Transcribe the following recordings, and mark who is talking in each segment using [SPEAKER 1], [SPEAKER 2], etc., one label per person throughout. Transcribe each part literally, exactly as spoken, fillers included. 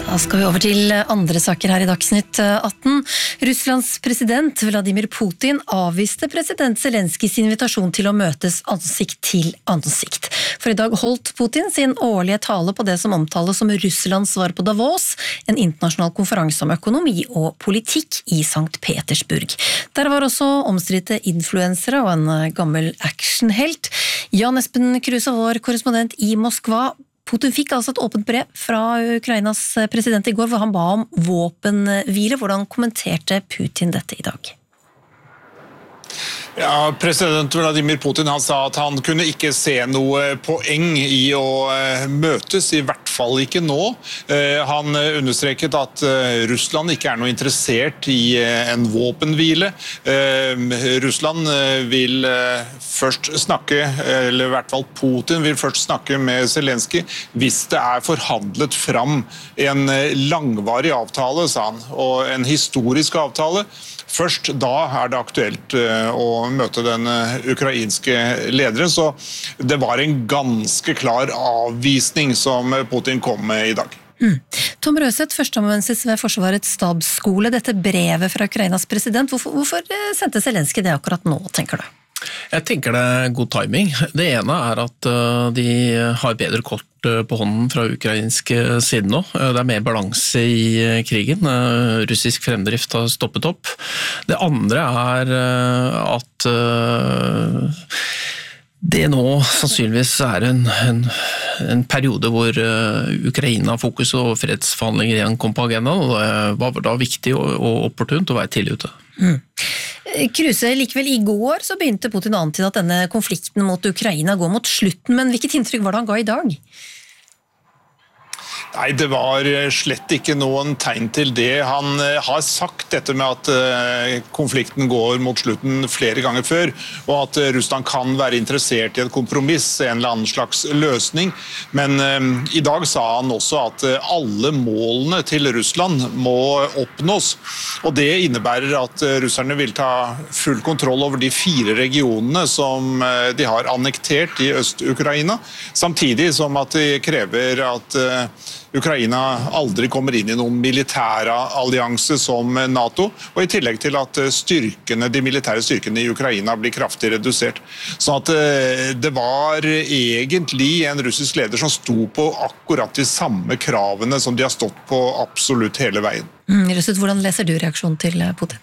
[SPEAKER 1] Da skal vi over til andre saker her i Dagsnytt atten. Russlands president Vladimir Putin avviste president Zelenskis invitasjon til å møtes ansikt til ansikt. For i dag holdt Putin sin årlige tale på det som omtales som Russlands svar på Davos, en internasjonal konferanse om økonomi og politikk i Sankt Petersburg. Der var også omstridte influensere og en gammel actionhelt. Jan Espen Kruse, vår korrespondent i Moskva. Putin fikk altså et åpent brev fra Ukrainas president i går, hvor han ba om våpenhvile. Hvordan kommenterte Putin dette i dag?
[SPEAKER 2] Ja, president Vladimir Putin han sa at han kunne ikke se noe poeng i å møtes, i hvert fall ikke nå. Han understreket at Russland ikke er noe interessert i en våpenhvile. Russland vil først snakke, eller i hvert fall Putin vil først snakke med Zelensky hvis det er forhandlet fram en langvarig avtale, sa han, og en historisk avtale. Først da er det aktuelt å møte den ukrainske lederen, så det var en ganske klar avvisning som Putin kom med i dag.
[SPEAKER 1] Mm. Tom Røseth, førsteamanuensis ved Forsvarets stabsskole. Dette brevet fra Ukrainas president, hvorfor, hvorfor sendte Zelensky det akkurat nå, tenker du?
[SPEAKER 3] Jeg tenker det er god timing. Det ene er at de har bedre kort på hånden fra ukrainsk side nå. Det er mer balanse i krigen. Russisk fremdrift har stoppet opp. Det andre er at det nå sannsynligvis er en, en, en periode hvor Ukraina fokus og fredsforhandlinger igjen kom på agendaen, og det var da viktig og, og opportunt å være tidlig ute.
[SPEAKER 1] Mm. Kruse, likevel i går så begynte Putin å antyde at denne konflikten mot Ukraina går mot slutten, men hvilket inntrykk var det han ga i dag?
[SPEAKER 2] Nei, det var slett ikke noen tegn til det. Han har sagt dette med at konflikten går mot slutten flere ganger før, og at Russland kan være interessert i et kompromiss, en eller annen slags løsning. Men i dag sa han også at alle målene til Russland må oppnås, og det innebærer at russerne vil ta full kontroll over de fire regionene som de har annektert i Øst-Ukraina, samtidig som at de krever at Ukraina aldri kommer inn i noen militære allianse som NATO, og i tillegg til at styrkene, de militære styrkene i Ukraina blir kraftig redusert. Så at det var egentlig en russisk leder som sto på akkurat de samme kravene som de har stått på absolutt hele veien.
[SPEAKER 1] Mm, Røseth, hvordan leser du reaksjonen til Putin?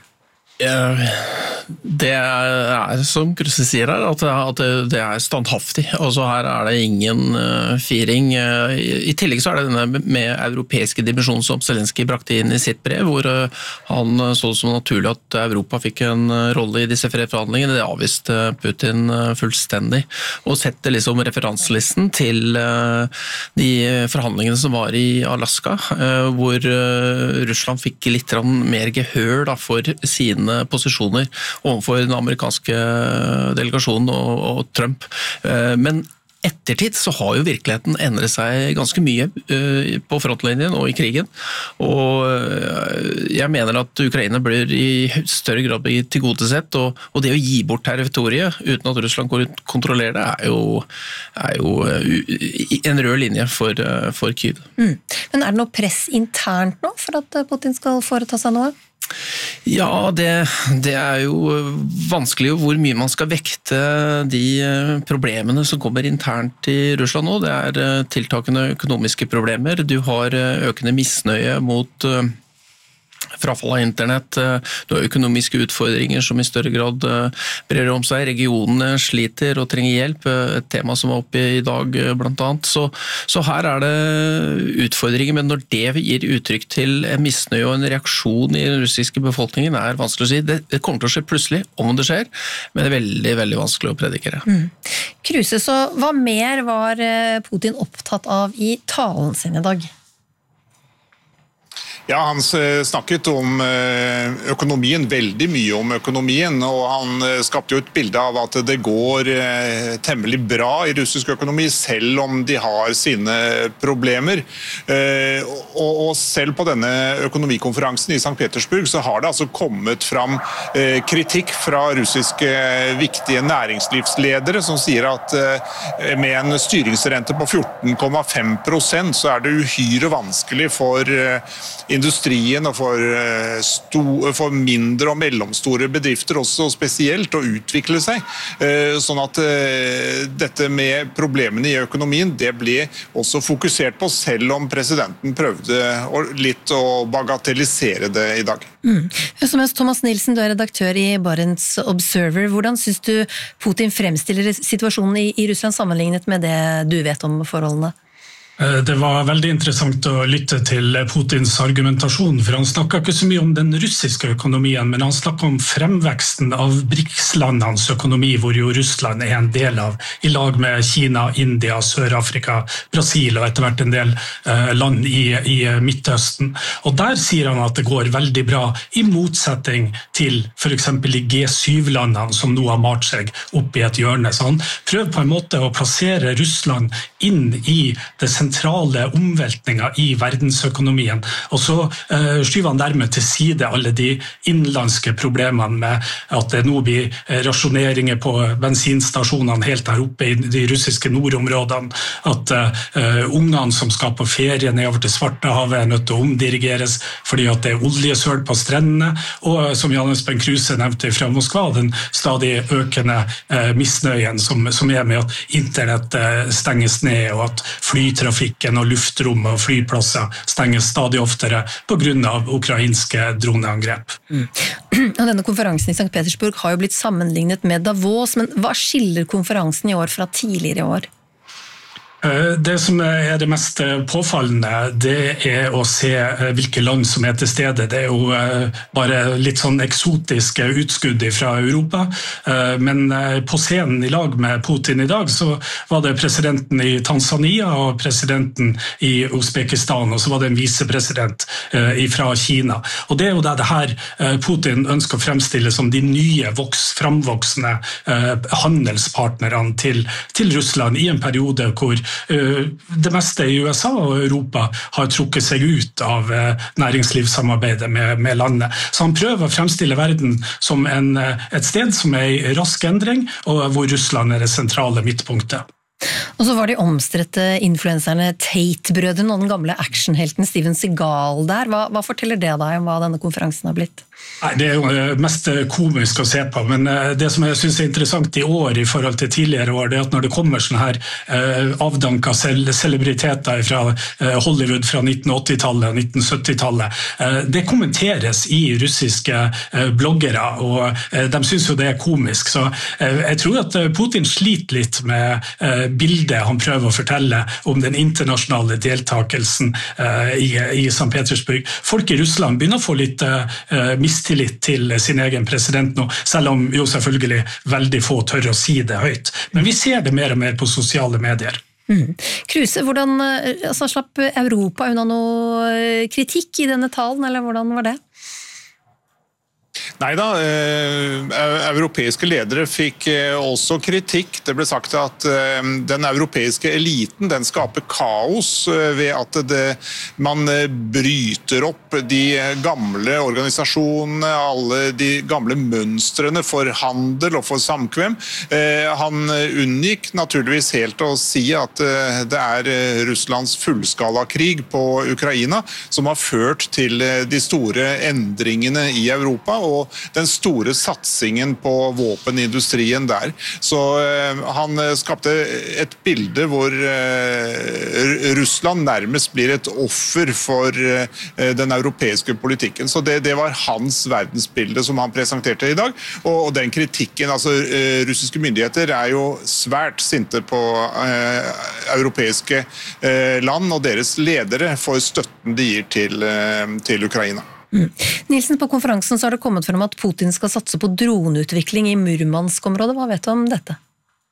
[SPEAKER 3] Det er, som Kruse sier her, at det er standhaftig. Altså her er det ingen firing. I tillegg så er det denne med europeiske dimensjonen som Zelensky brakte inn i sitt brev, hvor han så det som naturlig at Europa fikk en rolle i disse fredsforhandlingene. Det avviste Putin fullstendig, og setter liksom referanselisten til de forhandlingene som var i Alaska, hvor Russland fikk litt mer gehør da, for sine posisjoner overfor den amerikanske delegasjonen og, og Trump. Men ettertid så har jo virkeligheten endret seg ganske mye på frontlinjen og i krigen, og jeg mener at Ukraina blir i større grad tilgodesett, og, og det å gi bort territoriet uten at Russland kontrollerer det er jo, er jo en rød linje for, for Kyiv.
[SPEAKER 1] Mm. Men er det noe press internt nå for at Putin skal foreta seg noe?
[SPEAKER 3] Ja, det, det er jo vanskelig hvor mye man skal vekte de problemene som kommer internt i Russland nå. Det er tiltakende økonomiske problemer. Du har økende misnøye mot frafall av internett, du har økonomiske utfordringer som i større grad brer om seg, regionene sliter og trenger hjelp, et tema som var oppe i dag blant annet. Så, så her er det utfordringer, men når det gir uttrykk til en misnøye og en reaksjon i den russiske befolkningen er vanskelig å si. Det, det kommer til å skje plutselig, om det skjer, men det er veldig, veldig vanskelig å predikere.
[SPEAKER 1] Mm. Kruse, så hva mer var Putin opptatt av i talen sin i dag?
[SPEAKER 2] Ja, han snakket om økonomien, veldig mye om økonomien, og han skapte jo et bilde av at det går temmelig bra i russisk økonomi, selv om de har sine problemer. Og selv på denne økonomikonferansen i Sankt Petersburg så har det altså kommet fram kritikk fra russiske viktige næringslivsledere som sier at med en styringsrente på fjorten komma fem prosent så er det uhyre vanskelig for industrien og for, sto, for mindre og mellomstore bedrifter også spesielt å utvikle seg. Sånn at dette med problemene i økonomien, det ble også fokusert på, selv om presidenten prøvde litt å bagatellisere det i dag.
[SPEAKER 1] Mm. Thomas Nilsen, du er redaktør i Barents Observer. Hvordan synes du Putin fremstiller situasjonen i, i Russland sammenlignet med det du vet om forholdene?
[SPEAKER 4] Det var veldig interessant å lytte til Putins argumentasjon, for han snakket ikke så mye om den russiske økonomien, men han snakket om fremveksten av BRICS-landenes økonomi, hvor jo Russland er en del av, i lag med Kina, India, Sør-Afrika, Brasil og etter hvert en del land i, i Midtøsten. Og der sier han at det går veldig bra, i motsetning til for eksempel i G syv-landene, som nå har malt seg opp i et hjørne. Så han prøver på en måte å plassere Russland inn i det sentrale omveltninger i verdensøkonomien, og så uh, skyver han dermed til side alle de innenlandske problemene med at det nå blir rasjoneringer på bensinstasjonene helt der oppe i de russiske nordområdene, at uh, ungene som skal på ferie nedover til Svartehavet er nødt til å omdirigeres fordi at det er oljesøl på strendene, og som Jan Espen Kruse nevnte fra Moskva, den stadig økende uh, misnøyen som, som er med at internett uh, stenges ned, og at flytrafikken og luftrom og flyplasser stenges stadig oftere på grunn av ukrainske droneangrep.
[SPEAKER 1] Mm. Denne konferansen i Sankt Petersburg har jo blitt sammenlignet med Davos, men hva skiller konferansen i år fra tidligere i år?
[SPEAKER 4] Det som er det mest påfallende, det er å se hvilke land som er til stede. Det er jo bare litt sånn eksotiske utskudd fra Europa, men på scenen i lag med Putin i dag så var det presidenten i Tanzania og presidenten i Uzbekistan, og så var det en visepresident fra Kina. Og det er jo det, det her Putin ønsker å fremstille som de nye voks, framvoksende handelspartnerne til, til Russland i en periode hvor det meste i U S A og Europa har trukket seg ut av næringslivssamarbeidet med, med landet. Så han prøver å fremstille verden som en, et sted som er i rask endring, og hvor Russland er det sentrale midtpunktet.
[SPEAKER 1] Og så var de omstridte influenserne Tate-brødrene og den gamle actionhelten Steven Seagal der. Hva, hva forteller det deg om hva denne konferansen har blitt?
[SPEAKER 4] Nei, det er jo mest komisk å se på, men det som jeg synes er interessant i år i forhold til tidligere år, det er at når det kommer sånne her eh, avdanka celebriteter fra eh, Hollywood fra nitten åtti-tallet og nitten sytti-tallet, eh, det kommenteres i russiske eh, bloggere, og eh, de synes jo det er komisk, så eh, jeg tror at Putin sliter litt med eh, bildet han prøver å fortelle om den internasjonale deltakelsen eh, i, i Sankt Petersburg. Folk i Russland begynner å få litt eh, mistillit til sin egen president nå, selv om jo selvfølgelig veldig få tør å si det høyt. Men vi ser det mer og mer på sosiale medier.
[SPEAKER 1] Mm. Kruse, hvordan altså, slapp Europa unna noe kritikk i denne talen, eller hvordan var det?
[SPEAKER 2] Nei da, eh, europeiske ledere fikk eh, også kritikk. Det ble sagt at eh, den europeiske eliten, den skaper kaos eh, ved at det, man eh, bryter opp de gamle organisasjonene, alle de gamle mønstrene for handel og for samkvem. Eh, han unngikk naturligvis helt å si at eh, det er eh, Russlands fullskalakrig på Ukraina som har ført til eh, de store endringene i Europa, og den store satsingen på våpenindustrien der. Så eh, han skapte et bilde hvor eh, Russland nærmest blir et offer for eh, den europeiske politikken. Så det, det var hans verdensbilde som han presenterte i dag. Og, og den kritikken, altså eh, russiske myndigheter er jo svært sinte på eh, europeiske eh, land og deres ledere for støtten de gir til, eh, til Ukraina.
[SPEAKER 1] Mm. Nilsen, på konferansen så har det kommet frem at Putin skal satse på droneutvikling i Murmansk-området. Hva vet du om dette?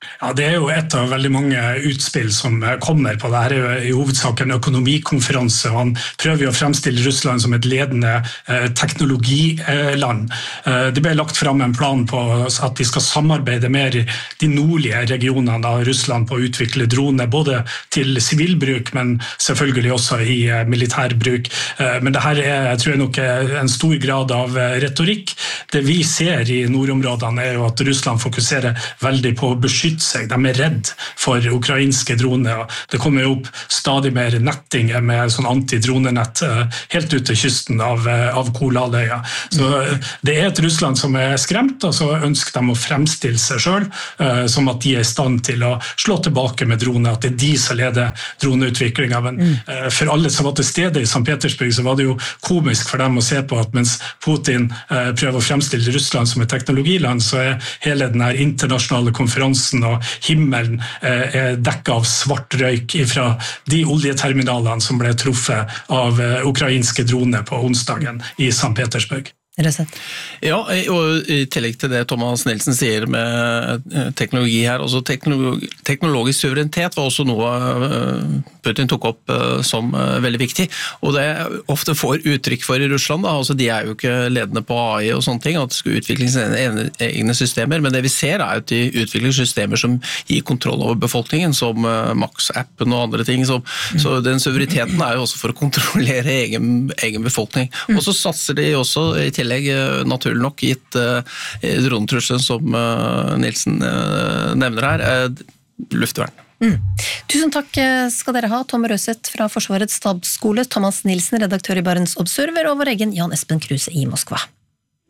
[SPEAKER 4] Ja, Det er jo et av veldig mange utspill som kommer på det. Her er jo i hovedsak en økonomikonferanse. Han prøver jo å fremstille Russland som et ledende eh, teknologiland. Eh, det ble lagt fram en plan på at de skal samarbeide mer i de nordlige regionene av Russland på å utvikle droner, både til sivilbruk, men selvfølgelig også i eh, militærbruk. Eh, men det her er, jeg tror jeg nok er en stor grad av eh, retorikk. Det vi ser i nordområdene er jo at Russland fokuserer veldig på å beskytte seg. De er redd for ukrainske droner. Det kommer jo opp stadig mer netting med sånn antidronenett helt ut til kysten av, av Kolahalvøya. Så det er et Russland som er skremt, og så ønsker de å fremstille seg selv uh, som at de er i stand til å slå tilbake med droner, at det er de som leder droneutviklingen. Men uh, for alle som var til stede i Sankt Petersburg, så var det jo komisk for dem å se på at mens Putin uh, prøver å fremstille Russland som et teknologiland, så er hele den her internasjonale konferansen og himmelen er dekket av svart røyk fra de oljeterminalene som ble truffet av ukrainske droner på onsdagen i Sankt Petersburg.
[SPEAKER 3] Ja, og i tillegg til det Thomas Nilsen sier med teknologi her, også teknologi, teknologisk suverenitet var også noe Putin tok opp som veldig viktig, og det ofte får uttrykk for i Russland, da. Altså, de er jo ikke ledende på A I og sånne ting, at de skal utvikle sine egne systemer, men det vi ser er at de utvikler systemer som gir kontroll over befolkningen, som Max-appen og andre ting, så, så den suvereniteten er jo også for å kontrollere egen, egen befolkning. Og så satser de også i tillegg naturlig nok gitt uh, dronetrusselen som uh, Nilsen uh, nevner her, uh, luftvern.
[SPEAKER 1] Mm. Tusen takk skal dere ha, Tom Røseth fra Forsvarets stabsskole, Thomas Nilsen, redaktør i Barents Observer, og vår egen Jan Espen Kruse i Moskva.